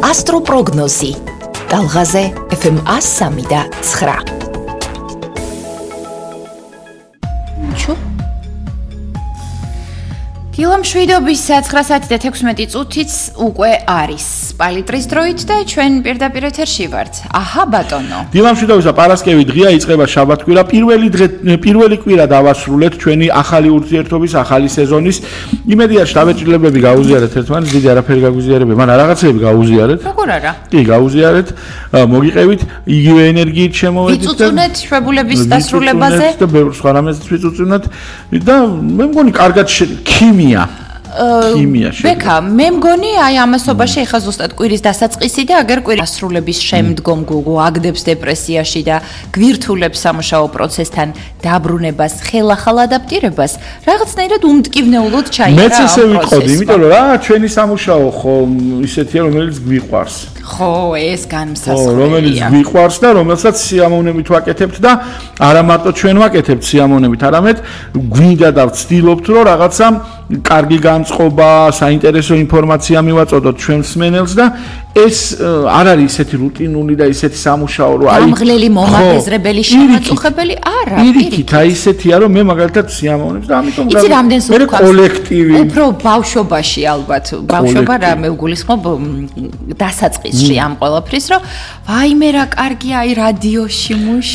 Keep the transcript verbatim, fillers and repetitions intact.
ასტროპროგნოზი. Talgaze F M one oh three და nine. ჩუ დილამშვიდობის ცხრა საათი და თექვსმეტი წუთიც უკვე არის პალიტრის დროით და ჩვენ პირდაპირ ეთერში ვართ. აჰა ბატონო. დილამშვიდობის და პარასკევი დღეა, იწყება შაბათ-კვირა. პირველი დღე პირველი კვირა დავასრულეთ ჩვენი ახალი ურთიერთობის, ახალი სეზონის. იმედია შტაბეჭილებები გაუზიარეთ ერთმანეთს, დიდი არაფერი გაგვიზიარებია, მაგრამ რაღაცები გაუზიარეთ. როგორ არა? კი, გაუზიარეთ, მოგიყევით, იგივე ენერგიით შემოვედით და ვიწუწუნეთ შვებულების დასრულებაზე და ბევრ სხვა რამეზეც ვიწუწუნეთ და მე მგონი კარგად ქიმია ბექა, მე მგონი აი ამასობაში ეხა ზუსტად კვირის დასაწყისი და აგერ კვირის დასრულების შემდგომ გვაგდებს დეპრესიაში და გვირთულებს სამუშაო პროცესთან დაბრუნებას, ხელახალ ადაპტირებას, რაღაცნაირად უმტკივნეულოდ ჩაირა. მეც ესე ვიყოდი, იმიტომ რომ რა, ჩვენი სამუშაო ხო ისეთია, რომელიც გვიყვარს. ხო, ეს განმსასწორია. რომელიც გვიყვარს და რომელსაც სიამოვნებით ვაკეთებთ და არა მარტო ჩვენ ვაკეთებთ სიამოვნებით, არამედ გვინდა და ვცდილობთ, რომ რაღაცა კარგი განწყობა, საინტერესო ინფორმაცია მივაწოდოთ ჩვენ მსმენელს და ეს არ არის ისეთი რუტინული და ისეთი სამუშაო, რომ აი ამღლელი მომაბეზრებელი შემაწუხებელი არა, პირიქით, აი ისეთია, რომ მე მაგალითად სიამოვნებს და ამიტომ იცი რამდენს მე კოლექტივი უფრო ბავშვობაში ალბათ, ბავშვობა რა მე ვგულისხმობ დასაწყისში ამ ყველაფრის, რომ ვაიმე რა კარგია აი რადიოში მუშ